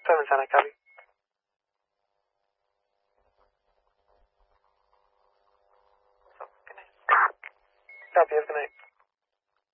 710, I copy. So, good night. Copy, have a good night.